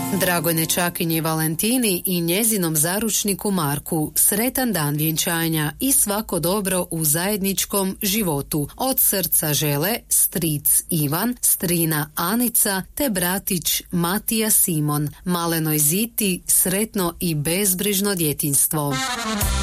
Dragoj nećakinji Valentini i njezinom zaručniku Marku sretan dan vjenčanja i svako dobro u zajedničkom životu. Od srca žele stric Ivan, strina Anica te bratić Matija Simon. Malenoj Ziti sretno i bezbrižno djetinjstvo.